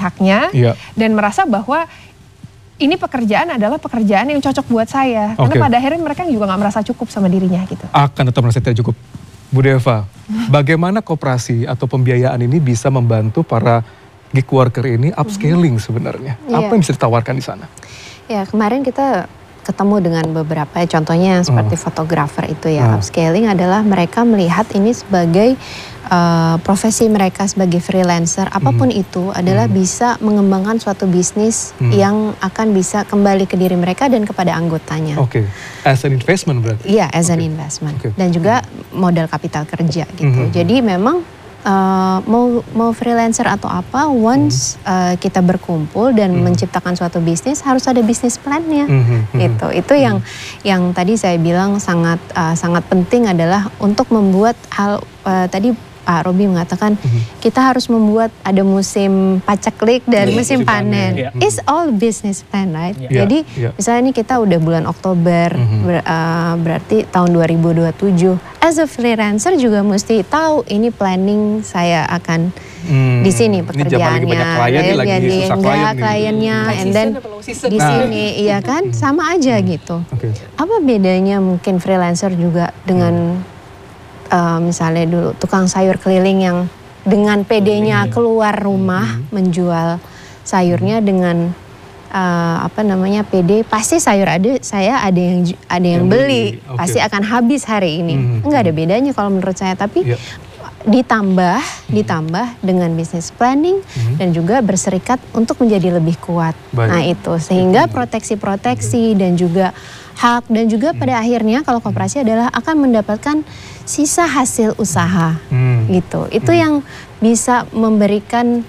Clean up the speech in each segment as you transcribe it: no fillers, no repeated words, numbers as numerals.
pihaknya dan merasa bahwa ini pekerjaan adalah pekerjaan yang cocok buat saya. Karena pada akhirnya mereka juga nggak merasa cukup sama dirinya gitu. Akan tetap merasa tidak cukup. Bu Deva, bagaimana koperasi atau pembiayaan ini bisa membantu para gig worker ini upscaling sebenarnya? Apa yang bisa ditawarkan di sana? Ya, kemarin kita ketemu dengan beberapa, contohnya seperti fotografer itu ya. Upscaling adalah mereka melihat ini sebagai profesi mereka sebagai freelancer, apapun itu adalah bisa mengembangkan suatu bisnis yang akan bisa kembali ke diri mereka dan kepada anggotanya. As an investment berarti? Iya, as an investment. Dan juga modal kapital kerja gitu. Jadi memang mau freelancer atau apa, once kita berkumpul dan menciptakan suatu bisnis, harus ada bisnis plan-nya. Gitu. Itu yang tadi saya bilang sangat penting adalah untuk membuat hal tadi Pak Robi mengatakan kita harus membuat ada musim paceklik dan musim panen. It's all business plan, right? Jadi misalnya ini kita udah bulan Oktober, berarti tahun 2027. As a freelancer juga mesti tahu ini planning saya akan di sini pekerjaannya, kliennya, and then di sini, iya kan, sama aja gitu. Apa bedanya mungkin freelancer juga dengan misalnya dulu tukang sayur keliling yang dengan PD-nya keluar rumah menjual sayurnya dengan PD, pasti sayur ada yang beli, pasti akan habis hari ini. Enggak ada bedanya kalau menurut saya, tapi ditambah dengan business planning dan juga berserikat untuk menjadi lebih kuat. Nah itu sehingga proteksi dan juga hak dan juga pada akhirnya kalau koperasi adalah akan mendapatkan sisa hasil usaha gitu. Itu yang bisa memberikan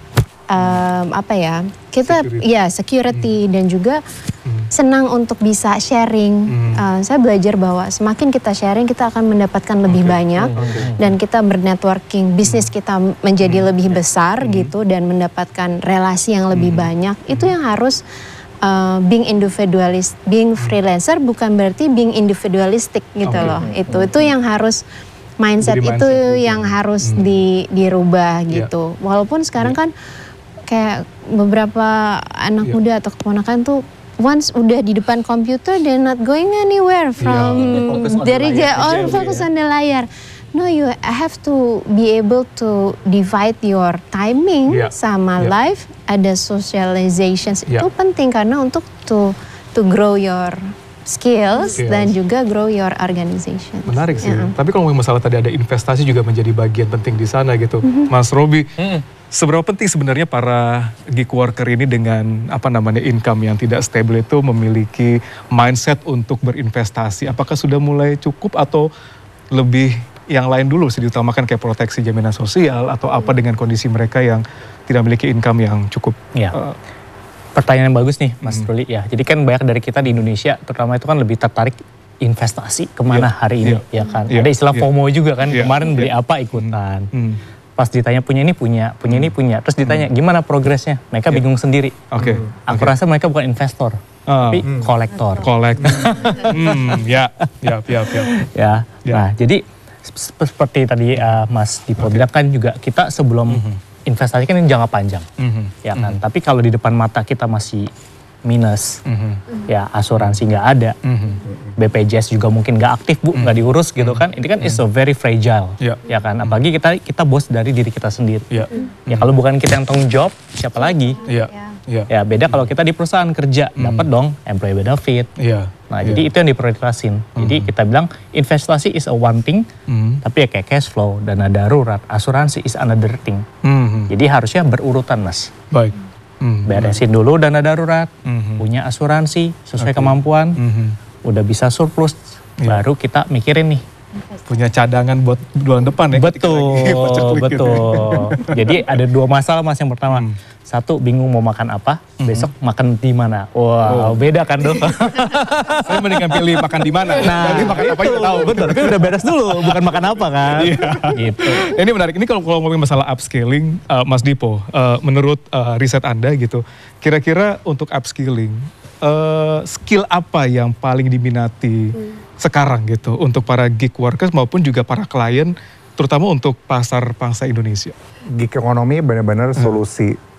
security dan juga senang untuk bisa sharing. Saya belajar bahwa semakin kita sharing kita akan mendapatkan lebih banyak dan kita bernetworking, bisnis kita menjadi lebih besar gitu dan mendapatkan relasi yang lebih banyak. Itu yang harus being individualist, being freelancer bukan berarti being individualistic gitu loh. Itu yang harus mindset itu yang harus dirubah gitu. Walaupun sekarang kan kayak beberapa anak muda atau keponakan tuh once udah di depan komputer they're not going anywhere from dari all focus on the layar. No, you have to be able to divide your timing sama life. Ada socializations itu penting karena untuk to grow your skills dan juga grow your organization. Menarik sih. Tapi kalau masalah tadi ada investasi juga menjadi bagian penting di sana gitu. Mas Robi, seberapa penting sebenarnya para gig worker ini dengan income yang tidak stable itu memiliki mindset untuk berinvestasi? Apakah sudah mulai cukup atau lebih yang lain dulu sih diutamakan kayak proteksi jaminan sosial atau apa dengan kondisi mereka yang tidak memiliki income yang cukup? Pertanyaan yang bagus nih Mas Ruli ya. Jadi kan banyak dari kita di Indonesia terutama itu kan lebih tertarik investasi kemana hari ini ya kan. Ada istilah FOMO juga kan, kemarin beli apa ikutan. Pas ditanya punya ini punya ini punya. Terus ditanya gimana progresnya, mereka bingung sendiri. Aku rasa mereka bukan investor, tapi kolektor. Nah jadi seperti tadi Mas Dipo bilang kan juga kita sebelum investasi kan ini jangka panjang, ya kan. Tapi kalau di depan mata kita masih minus, ya asuransi nggak ada, BPJS juga mungkin nggak aktif bu, nggak diurus gitu kan. Ini kan is a very fragile, ya kan. Apalagi kita bos dari diri kita sendiri. Ya kalau bukan kita yang tanggung jawab, siapa lagi? Ya beda kalau kita di perusahaan kerja, dapat dong employee benefit. Nah jadi itu yang diprioritasin. Jadi kita bilang investasi is a one thing, tapi ya kayak cash flow, dana darurat, asuransi is another thing. Jadi harusnya berurutan mas. Baik. Beresin dulu dana darurat, punya asuransi sesuai kemampuan, udah bisa surplus, baru kita mikirin nih. Punya cadangan buat bulan depan ya. Betul. Jadi ada dua masalah mas. Yang pertama, satu bingung mau makan apa, besok makan di mana. Wow, beda kan dong. Saya mendingan pilih makan di mana. Nah, makan apa kita tahu. Betul, tapi udah beres dulu, bukan makan apa kan. Gitu. Ini menarik. Ini kalau ngomongin masalah upscaling, Mas Dipo, menurut riset Anda gitu, kira-kira untuk upskilling, skill apa yang paling diminati sekarang gitu untuk para gig workers maupun juga para klien, terutama untuk pasar bangsa Indonesia? Gig economy benar-benar solusi